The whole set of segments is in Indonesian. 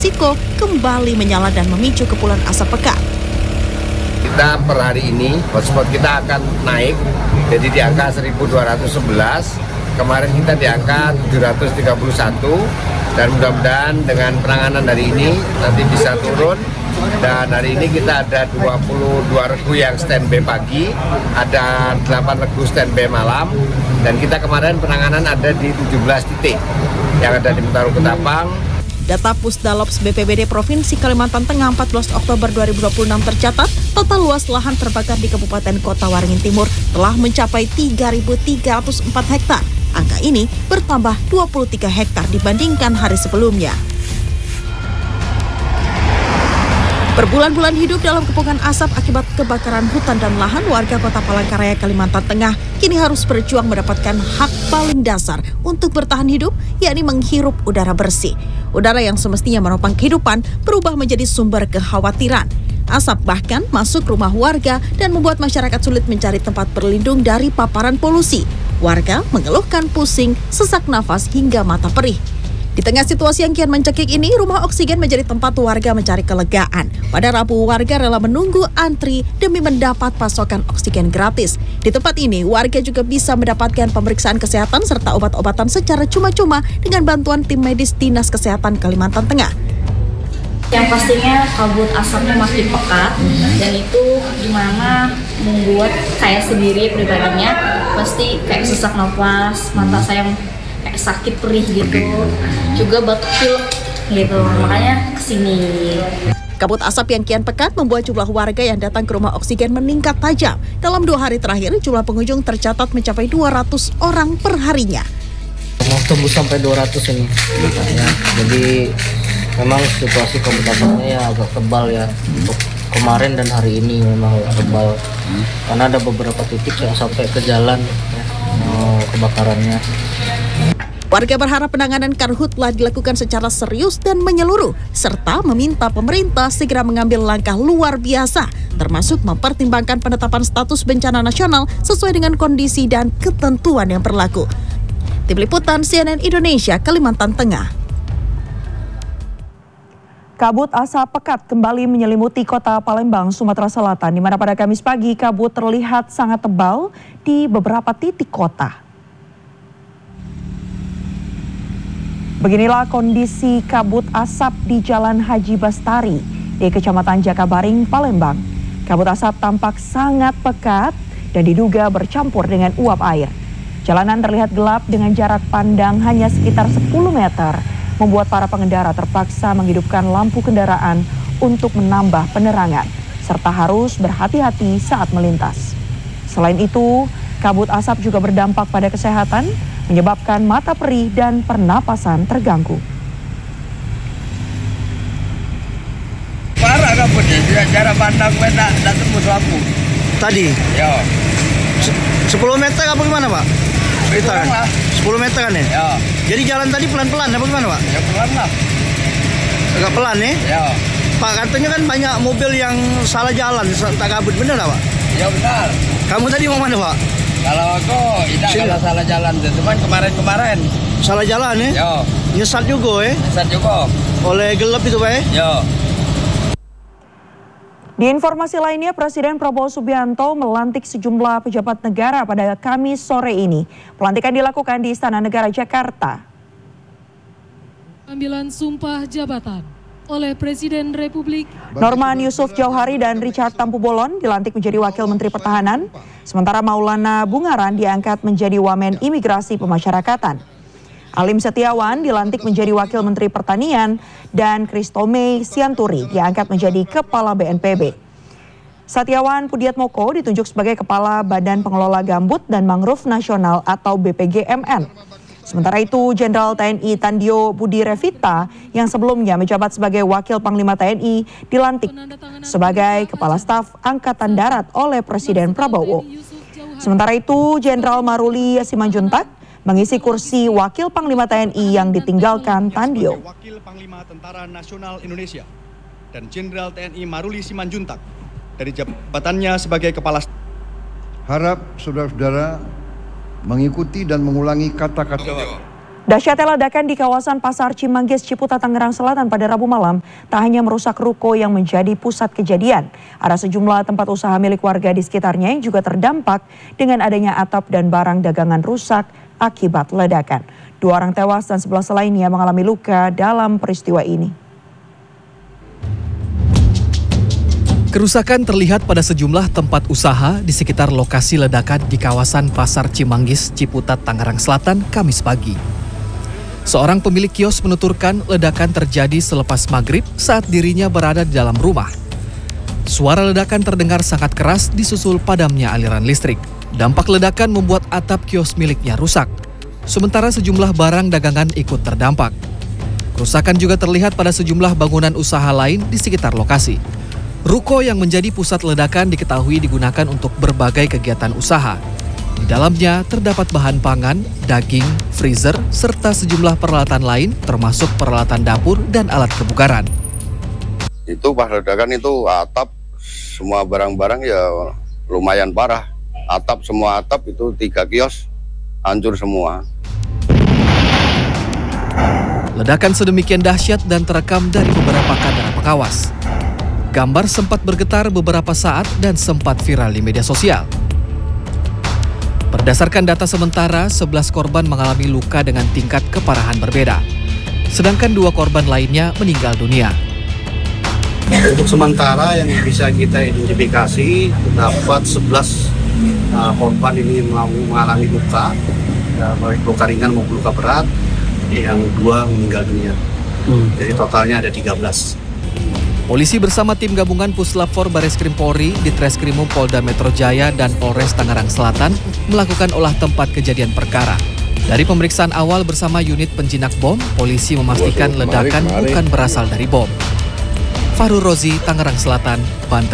Siko kembali menyala dan memicu kepulan asap pekat. Kita per hari ini hotspot kita akan naik, jadi di angka 1211. Kemarin kita di angka 731, dan mudah-mudahan dengan penanganan hari ini nanti bisa turun. Dan hari ini kita ada 22 regu yang standby pagi, ada 8 regu standby malam, dan kita kemarin penanganan ada di 17 titik yang ada di Mentaru Ketapang. Data Pusdalops BPBD Provinsi Kalimantan Tengah 14 Oktober 2026 tercatat, total luas lahan terbakar di Kabupaten Kota Waringin Timur telah mencapai 3.304 hektar. Angka ini bertambah 23 hektar dibandingkan hari sebelumnya. Berbulan-bulan hidup dalam kepungan asap akibat kebakaran hutan dan lahan, warga Kota Palangkaraya, Kalimantan Tengah kini harus berjuang mendapatkan hak paling dasar untuk bertahan hidup, yakni menghirup udara bersih. Udara yang semestinya menopang kehidupan berubah menjadi sumber kekhawatiran. Asap bahkan masuk rumah warga dan membuat masyarakat sulit mencari tempat berlindung dari paparan polusi. Warga mengeluhkan pusing, sesak nafas hingga mata perih. Di tengah situasi yang kian mencekik ini, rumah oksigen menjadi tempat warga mencari kelegaan. Pada Rabu, warga rela menunggu antri demi mendapat pasokan oksigen gratis. Di tempat ini, warga juga bisa mendapatkan pemeriksaan kesehatan serta obat-obatan secara cuma-cuma dengan bantuan tim medis Dinas Kesehatan Kalimantan Tengah. Yang pastinya kabut asapnya makin pekat, dan itu dimana membuat saya sendiri pribadinya pasti kayak sesak nafas, mata saya kayak sakit perih gitu, juga batuk pilek gitu, makanya kesini. Kabut asap yang kian pekat membuat jumlah warga yang datang ke rumah oksigen meningkat tajam. Dalam 2 hari terakhir, jumlah pengunjung tercatat mencapai 200 orang per harinya. Mau tembus sampai 200 ini. Ya, jadi memang situasi kabut asapnya ya agak tebal ya. Untuk kemarin dan hari ini memang tebal. Karena ada beberapa titik yang sampai ke jalan ya, kebakarannya. Warga berharap penanganan karhutlah dilakukan secara serius dan menyeluruh, serta meminta pemerintah segera mengambil langkah luar biasa, termasuk mempertimbangkan penetapan status bencana nasional sesuai dengan kondisi dan ketentuan yang berlaku. Tim Liputan CNN Indonesia, Kalimantan Tengah. Kabut asap pekat kembali menyelimuti kota Palembang, Sumatera Selatan, di mana pada Kamis pagi kabut terlihat sangat tebal di beberapa titik kota. Beginilah kondisi kabut asap di Jalan Haji Bastari di Kecamatan Jakabaring, Palembang. Kabut asap tampak sangat pekat dan diduga bercampur dengan uap air. Jalanan terlihat gelap dengan jarak pandang hanya sekitar 10 meter, membuat para pengendara terpaksa menghidupkan lampu kendaraan untuk menambah penerangan, serta harus berhati-hati saat melintas. Selain itu, kabut asap juga berdampak pada kesehatan, menyebabkan mata perih dan pernapasan terganggu. Parah kabutnya, jarak pandang gue tak tembus lampu. Tadi? Ya. 10 meter apa gimana Pak? Cerita kan? 10 meter kan ya? Ya. Jadi jalan tadi pelan-pelan apa gimana Pak? Ya pelan lah. Agak pelan ya? Ya. Pak, katanya kan banyak mobil yang salah jalan, tak kabut, bener gak Pak? Ya benar. Kamu tadi mau mana Pak? Kalau aku tidak kalau salah jalan, cuman kemarin. Salah jalan ya? Yo. Nyesat juga ya? Nyesat juga. Oleh gelap itu Pak ya? Yo. Di informasi lainnya, Presiden Prabowo Subianto melantik sejumlah pejabat negara pada Kamis sore ini. Pelantikan dilakukan di Istana Negara Jakarta. Ambilan sumpah jabatan oleh Presiden Republik Norman Yusuf Jauhari dan Richard Tampu-Bolon dilantik menjadi Wakil Menteri Pertahanan, sementara Maulana Bungaran diangkat menjadi Wamen Imigrasi Pemasyarakatan. Alim Setiawan dilantik menjadi Wakil Menteri Pertanian dan Kristome Sianturi diangkat menjadi Kepala BNPB. Setiawan Pudiatmoko ditunjuk sebagai Kepala Badan Pengelola Gambut dan Mangrove Nasional atau BPGMN. Sementara itu, Jenderal TNI Tandio Budi Revita yang sebelumnya menjabat sebagai Wakil Panglima TNI dilantik sebagai Kepala Staf Angkatan Darat oleh Presiden Prabowo. Sementara itu, Jenderal Maruli Simanjuntak mengisi kursi Wakil Panglima TNI yang ditinggalkan Tandio. Wakil Panglima Tentara Nasional Indonesia dan Jenderal TNI Maruli Simanjuntak dari jabatannya sebagai Kepala. Harap saudara-saudara mengikuti dan mengulangi kata-kata. Dahsyatnya ledakan di kawasan Pasar Cimanggis, Ciputat, Tangerang Selatan pada Rabu malam tak hanya merusak ruko yang menjadi pusat kejadian. Ada sejumlah tempat usaha milik warga di sekitarnya yang juga terdampak dengan adanya atap dan barang dagangan rusak akibat ledakan. 2 orang tewas dan 11 lainnya mengalami luka dalam peristiwa ini. Kerusakan terlihat pada sejumlah tempat usaha di sekitar lokasi ledakan di kawasan Pasar Cimanggis, Ciputat, Tangerang Selatan, Kamis pagi. Seorang pemilik kios menuturkan ledakan terjadi selepas maghrib saat dirinya berada di dalam rumah. Suara ledakan terdengar sangat keras disusul padamnya aliran listrik. Dampak ledakan membuat atap kios miliknya rusak. Sementara sejumlah barang dagangan ikut terdampak. Kerusakan juga terlihat pada sejumlah bangunan usaha lain di sekitar lokasi. Ruko yang menjadi pusat ledakan diketahui digunakan untuk berbagai kegiatan usaha. Di dalamnya terdapat bahan pangan, daging, freezer, serta sejumlah peralatan lain termasuk peralatan dapur dan alat kebugaran. Itu pas ledakan itu atap, semua barang-barang ya lumayan parah. Atap, semua atap itu 3 kios hancur semua. Ledakan sedemikian dahsyat dan terekam dari beberapa kamera pengawas. Gambar sempat bergetar beberapa saat dan sempat viral di media sosial. Berdasarkan data sementara, 11 korban mengalami luka dengan tingkat keparahan berbeda. Sedangkan 2 korban lainnya meninggal dunia. Untuk sementara yang bisa kita identifikasi, terdapat 11 korban ini mengalami luka, baik luka ringan maupun luka berat, yang 2 meninggal dunia. Jadi totalnya ada 13. Polisi bersama tim gabungan Puslap 4 Bareskrim Polri, Ditreskrimum Polda Metro Jaya dan Polres Tangerang Selatan melakukan olah tempat kejadian perkara. Dari pemeriksaan awal bersama unit penjinak bom, polisi memastikan ledakan bukan berasal dari bom. Farul Rozi, Tangerang Selatan, Banten.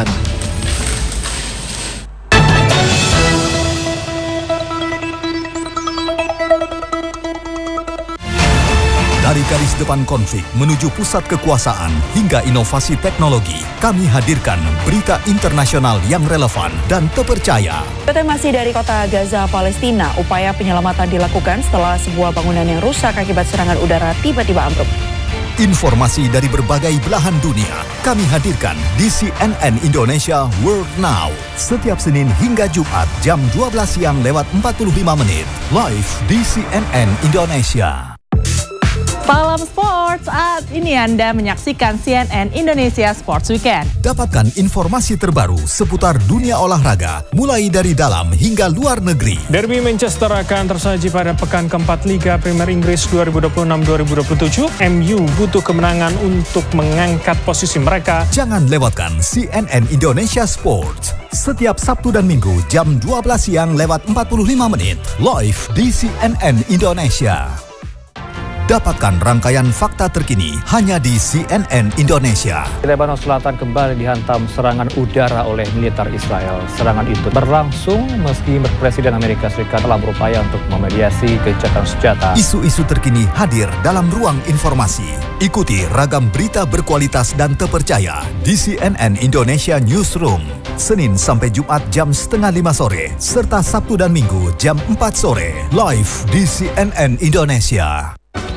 Dari garis depan konflik menuju pusat kekuasaan hingga inovasi teknologi, kami hadirkan berita internasional yang relevan dan terpercaya. Kita masih dari kota Gaza, Palestina. Upaya penyelamatan dilakukan setelah sebuah bangunan yang rusak akibat serangan udara tiba-tiba ambruk. Informasi dari berbagai belahan dunia kami hadirkan di CNN Indonesia World Now. Setiap Senin hingga Jumat jam 12 siang lewat 45 menit. Live di CNN Indonesia. Salam Sports, saat ini Anda menyaksikan CNN Indonesia Sports Weekend. Dapatkan informasi terbaru seputar dunia olahraga, mulai dari dalam hingga luar negeri. Derby Manchester akan tersaji pada pekan keempat Liga Premier Inggris 2026-2027. MU butuh kemenangan untuk mengangkat posisi mereka. Jangan lewatkan CNN Indonesia Sports. Setiap Sabtu dan Minggu jam 12 siang lewat 45 menit. Live di CNN Indonesia. Dapatkan rangkaian fakta terkini hanya di CNN Indonesia. Lebanon Selatan kembali dihantam serangan udara oleh militer Israel. Serangan itu berlangsung meski Presiden Amerika Serikat telah berupaya untuk memediasi gencatan senjata. Isu-isu terkini hadir dalam ruang informasi. Ikuti ragam berita berkualitas dan terpercaya di CNN Indonesia Newsroom. Senin sampai Jumat jam 4:30 sore, serta Sabtu dan Minggu jam 4 sore. Live di CNN Indonesia.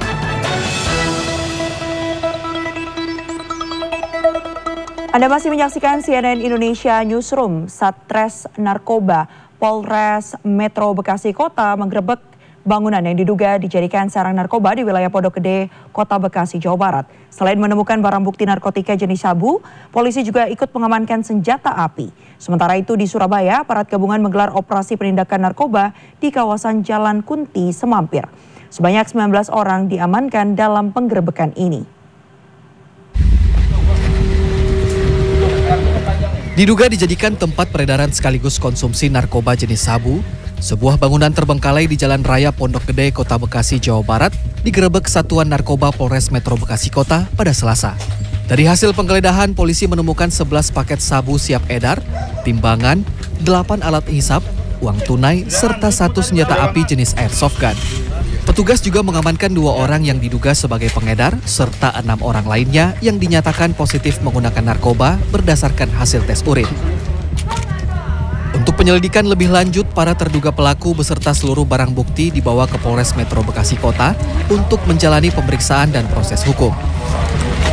Anda masih menyaksikan CNN Indonesia Newsroom. Satres Narkoba Polres Metro Bekasi Kota menggerebek bangunan yang diduga dijadikan sarang narkoba di wilayah Pondok Gede, Kota Bekasi, Jawa Barat. Selain menemukan barang bukti narkotika jenis sabu, polisi juga ikut mengamankan senjata api. Sementara itu di Surabaya, aparat gabungan menggelar operasi penindakan narkoba di kawasan Jalan Kunti, Semampir. Sebanyak 19 orang diamankan dalam penggerebekan ini. Diduga dijadikan tempat peredaran sekaligus konsumsi narkoba jenis sabu, sebuah bangunan terbengkalai di Jalan Raya Pondok Gede, Kota Bekasi, Jawa Barat, digerebek Satuan Narkoba Polres Metro Bekasi Kota pada Selasa. Dari hasil penggeledahan, polisi menemukan 11 paket sabu siap edar, timbangan, 8 alat hisap, uang tunai, serta 1 senjata api jenis airsoft gun. Petugas juga mengamankan 2 orang yang diduga sebagai pengedar, serta 6 orang lainnya yang dinyatakan positif menggunakan narkoba berdasarkan hasil tes urin. Untuk penyelidikan lebih lanjut, para terduga pelaku beserta seluruh barang bukti dibawa ke Polres Metro Bekasi Kota untuk menjalani pemeriksaan dan proses hukum.